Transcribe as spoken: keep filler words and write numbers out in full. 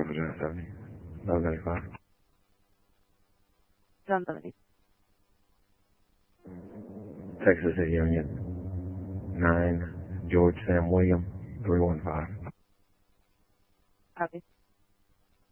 Virginia seventy. eleven ninety-five. John seventy. Texas City Union. nine George Sam William three one five. Copy.